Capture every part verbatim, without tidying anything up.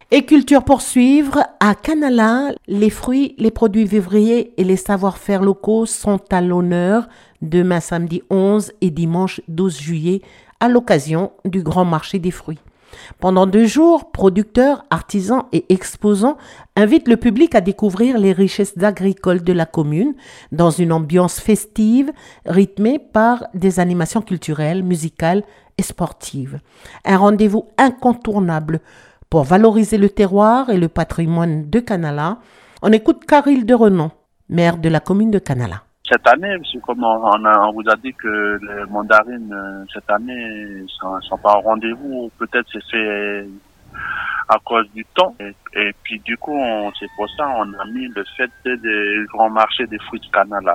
Et culture pour suivre, à Canala, les fruits, les produits vivriers et les savoir-faire locaux sont à l'honneur demain samedi onze et dimanche douze juillet à l'occasion du Grand Marché des fruits. Pendant deux jours, producteurs, artisans et exposants invitent le public à découvrir les richesses agricoles de la commune dans une ambiance festive rythmée par des animations culturelles, musicales et sportives. Un rendez-vous incontournable pour valoriser le terroir et le patrimoine de Canala. On écoute Caril de Renon, maire de la commune de Canala. Cette année, comme on, a, on vous a dit que les mandarines, cette année, ne sont, sont pas au rendez-vous. Peut-être c'est fait à cause du temps. Et, et puis du coup, on, c'est pour ça qu'on a mis le fait des grands marchés des fruits de Canala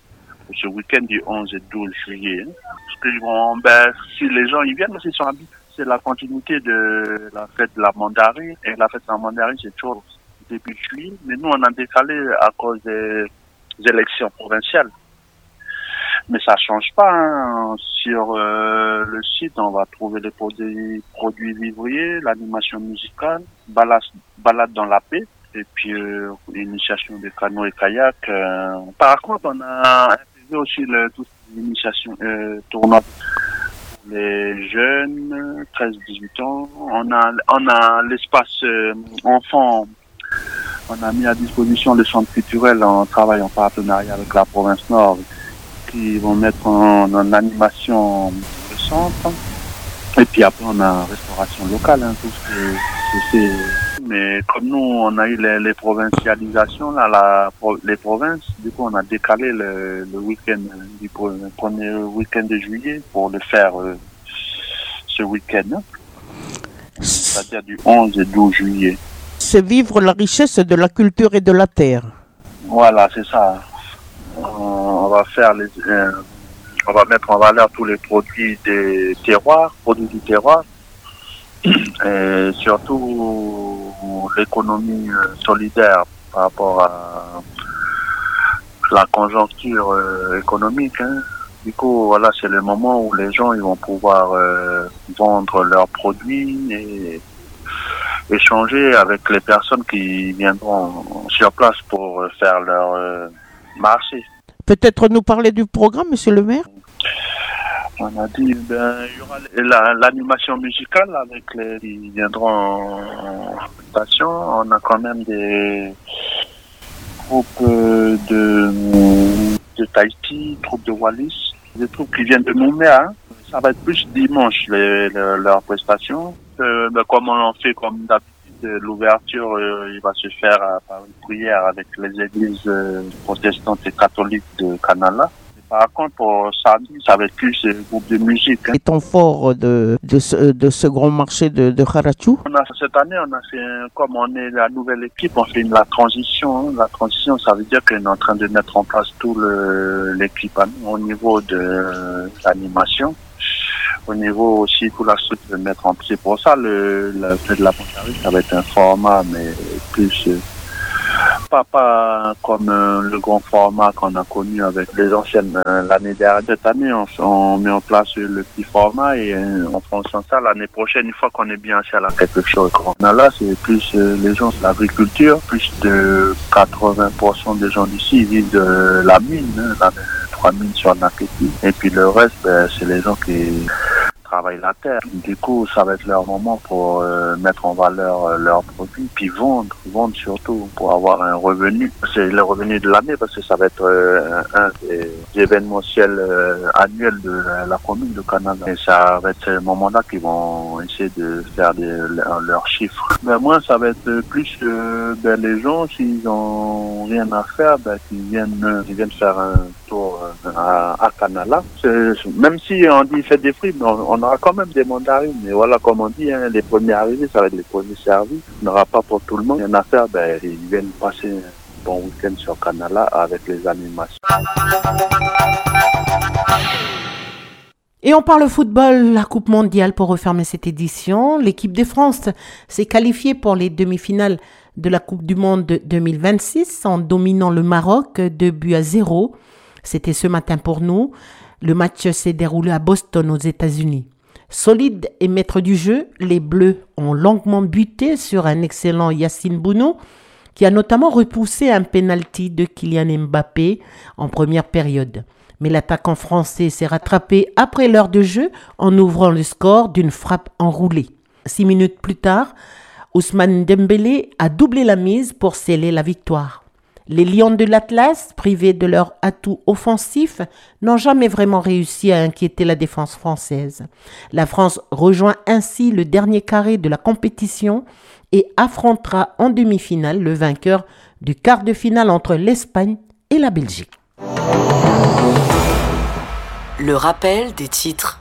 ce week-end du onze et douze juillet. Parce que bon, ben, si les gens y viennent, ils sont habitués. C'est la continuité de la fête de la mandarine. Et la fête de la mandarine, c'est toujours début juillet. Mais nous, on a décalé à cause des élections provinciales. Mais ça change pas. Hein. Sur euh, le site, on va trouver les produits, produits vivriers, l'animation musicale, balade, balade dans la paix, et puis euh, l'initiation de canots et kayak. Euh. Par contre, on a intégré aussi le, toutes les initiations euh, tournois pour les jeunes, treize à dix-huit ans. On a, on a l'espace euh, enfant. On a mis à disposition le centre culturel en travail en partenariat avec la province Nord qui vont mettre en, en animation le centre. Et puis après, on a restauration locale, hein, tout ce que c'est. Mais comme nous, on a eu les, les provincialisations, là, la, les provinces, du coup, on a décalé le, le week-end, du premier week-end de juillet pour le faire euh, ce week-end, hein, c'est-à-dire du onze et douze juillet. C'est vivre la richesse de la culture et de la terre. Voilà, c'est ça. On va faire les, euh, on va mettre en valeur tous les produits des terroirs, produits du terroir, et surtout l'économie solidaire par rapport à la conjoncture euh, économique. Hein. Du coup, voilà, c'est le moment où les gens ils vont pouvoir euh, vendre leurs produits et échanger avec les personnes qui viendront sur place pour faire leur euh, marché. Peut-être nous parler du programme, monsieur le maire? On a dit, ben, il y aura la, l'animation musicale avec les qui viendront en station. On a quand même des groupes de, de Tahiti, troupes de Wallis, des troupes qui viennent de Nouméa. Hein. Ça va être plus dimanche, les, les, leurs prestations. Euh, ben, comme on en fait comme d'habitude, l'ouverture euh, il va se faire euh, par une prière avec les églises euh, protestantes et catholiques de Canala. Par contre, pour samedi, ça va être plus un groupe de musique. Hein. Les temps forts de, de, ce, de ce grand marché de, de Kharachou. On a, cette année, on a fait, un, comme on est la nouvelle équipe, on fait une, la transition. Hein. La transition, ça veut dire qu'on est en train de mettre en place tout le, l'équipe hein, au niveau de euh, l'animation. Au niveau aussi, tout la suite de mettre en place. C'est pour ça, le, le fait de la mandarine, ça va être un format, mais plus... Euh, Pas, pas comme euh, le grand format qu'on a connu avec les anciennes euh, l'année dernière. Cette année, on, on met en place le petit format et euh, en fonction de ça, l'année prochaine, une fois qu'on est bien installé à quelque chose. On a là, c'est plus euh, les gens de l'agriculture, plus de quatre-vingts pour cent des gens d'ici vivent de la mine, hein, la, trois mines sur Naketi. Et puis le reste, ben, c'est les gens qui travaillent la terre. Du coup, ça va être leur moment pour euh, mettre en valeur euh, leurs produits, puis vendre, vendre surtout pour avoir un revenu. C'est le revenu de l'année parce que ça va être euh, un des événementiels euh, annuels de la, la commune de Canada. Et ça va être ce moment-là qu'ils vont essayer de faire des, leurs, leurs chiffres. Mais moi, ça va être plus euh, ben, les gens, s'ils ont rien à faire, ben, qu'ils viennent, ils viennent faire un tour euh, à, à Canala. C'est, même si on dit faites des fruits, on, on aura quand même des mandarines. Mais voilà, comme on dit, hein, les premiers arrivés, ça va être les premiers servis. On n'aura pas pour tout le monde. Il y en a à faire, ben, ils viennent passer un bon week-end sur Canala avec les animations. Et on parle football, la Coupe mondiale pour refermer cette édition. L'équipe de France s'est qualifiée pour les demi-finales de la Coupe du Monde deux mille vingt-six en dominant le Maroc deux buts à zéro. C'était ce matin pour nous. Le match s'est déroulé à Boston aux États-Unis. Solides et maîtres du jeu, les Bleus ont longuement buté sur un excellent Yacine Bounou, qui a notamment repoussé un penalty de Kylian Mbappé en première période. Mais l'attaquant français s'est rattrapé après l'heure de jeu en ouvrant le score d'une frappe enroulée. Six minutes plus tard, Ousmane Dembélé a doublé la mise pour sceller la victoire. Les Lions de l'Atlas, privés de leur atout offensif, n'ont jamais vraiment réussi à inquiéter la défense française. La France rejoint ainsi le dernier carré de la compétition et affrontera en demi-finale le vainqueur du quart de finale entre l'Espagne et la Belgique. Le rappel des titres.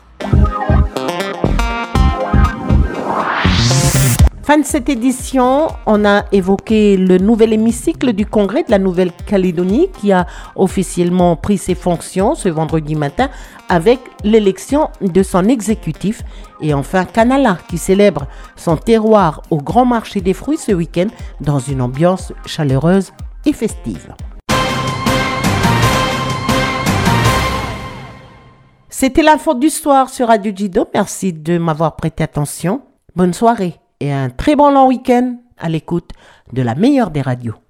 Fin de cette édition, on a évoqué le nouvel hémicycle du Congrès de la Nouvelle-Calédonie qui a officiellement pris ses fonctions ce vendredi matin avec l'élection de son exécutif. Et enfin, Canala qui célèbre son terroir au Grand Marché des Fruits ce week-end dans une ambiance chaleureuse et festive. C'était l'info du soir sur Radio Jido. Merci de m'avoir prêté attention. Bonne soirée et un très bon long week-end à l'écoute de la meilleure des radios.